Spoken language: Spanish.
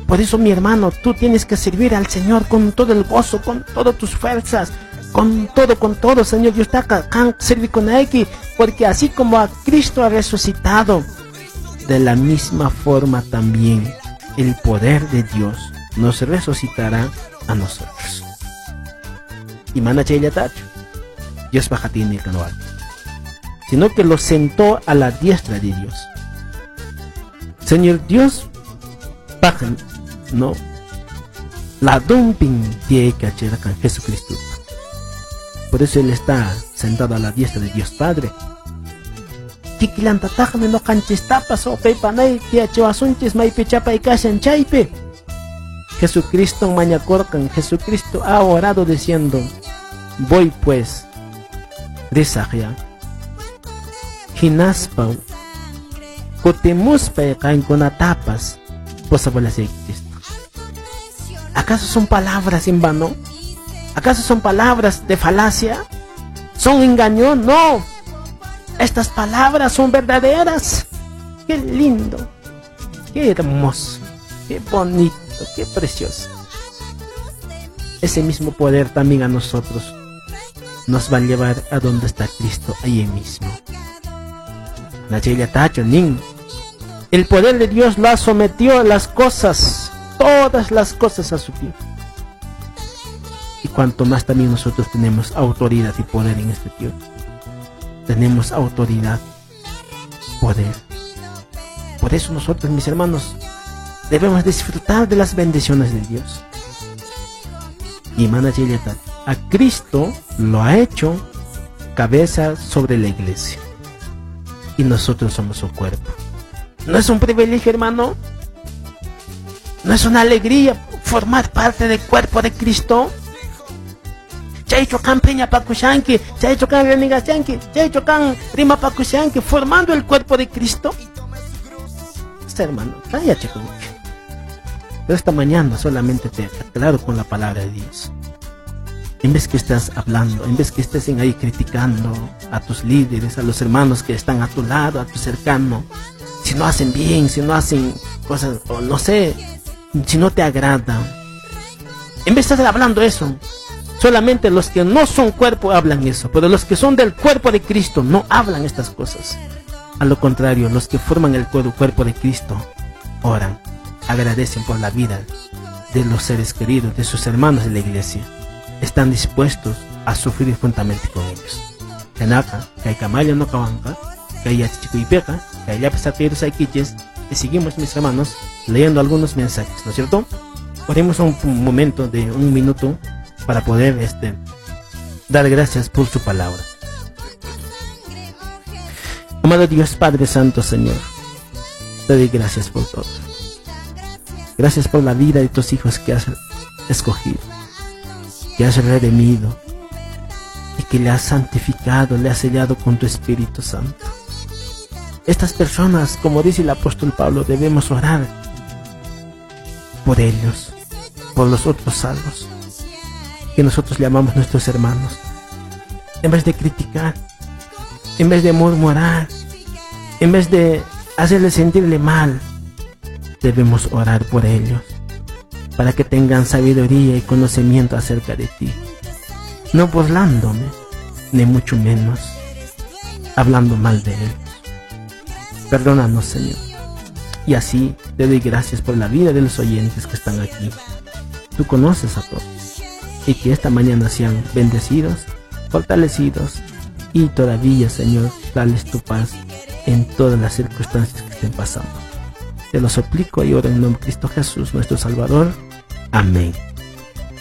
Por eso, mi hermano, tú tienes que servir al Señor con todo el gozo, con todas tus fuerzas, con todo, Señor. Yo está acá, servir con Él, porque así como a Cristo ha resucitado, de la misma forma también el poder de Dios nos resucitará a nosotros. Y mana chaya tacho, Dios baja tiene el canal, sino que lo sentó a la diestra de Dios. Señor Dios baja, no, la dumping tiene que hacer con Jesucristo. Por eso Él está sentado a la diestra de Dios Padre. Kikilantatajme no canchistapas o peipanay tiachoasunchis maipichapa y cashan chaipe. Jesucristo mañacorcan, Jesucristo ha orado diciendo: voy pues, risagya, hinaspau, cotemuspa y canconatapas, posabolas de Cristo. ¿Acaso son palabras en vano? ¿Acaso son palabras de falacia? ¿Son engaño? No. Estas palabras son verdaderas. Qué lindo, qué hermoso, qué bonito, qué precioso. Ese mismo poder también a nosotros nos va a llevar a donde está Cristo, ahí mismo. El poder de Dios lo ha sometido a las cosas, todas las cosas a su pie. Y cuanto más también nosotros tenemos autoridad y poder en este tiempo. Tenemos autoridad, poder. Por eso nosotros, mis hermanos, debemos disfrutar de las bendiciones de Dios. Y a Cristo lo ha hecho cabeza sobre la iglesia. Y nosotros somos su cuerpo. ¿No es un privilegio, hermano? ¿No es una alegría formar parte del cuerpo de Cristo? Chaychocan peña pakushanki, chaychocan renegashanki, chaychocan rima pakushanki, formando el cuerpo de Cristo. Hermano, cállate conmigo. Pero esta mañana solamente te aclaro con la palabra de Dios. En vez que estás hablando, en vez que estés ahí criticando a tus líderes, a los hermanos que están a tu lado, a tu cercano, si no hacen bien, si no hacen cosas, o no sé, si no te agrada, en vez de estar hablando eso, solamente los que no son cuerpo hablan eso, pero los que son del cuerpo de Cristo no hablan estas cosas. A lo contrario, los que forman el cuerpo de Cristo oran, agradecen por la vida de los seres queridos, de sus hermanos de la iglesia. Están dispuestos a sufrir juntamente con ellos. Y seguimos, mis hermanos, leyendo algunos mensajes, ¿no es cierto? Oremos un momento de un minuto para poder dar gracias por su palabra. Amado Dios Padre Santo, Señor, te doy gracias por todo. Gracias por la vida de tus hijos que has escogido, que has redimido y que le has santificado, le has sellado con tu Espíritu Santo. Estas personas, como dice el apóstol Pablo, debemos orar por ellos, por los otros salvos, que nosotros llamamos nuestros hermanos. En vez de criticar, en vez de murmurar, en vez de hacerles sentirle mal, debemos orar por ellos, para que tengan sabiduría y conocimiento acerca de ti, no burlándome, ni mucho menos hablando mal de ellos. Perdónanos, Señor, y así te doy gracias por la vida de los oyentes que están aquí. Tú conoces a todos, y que esta mañana sean bendecidos, fortalecidos, y todavía, Señor, dales tu paz en todas las circunstancias que estén pasando. Te lo suplico y oro en el nombre de Cristo Jesús, nuestro Salvador. Amén.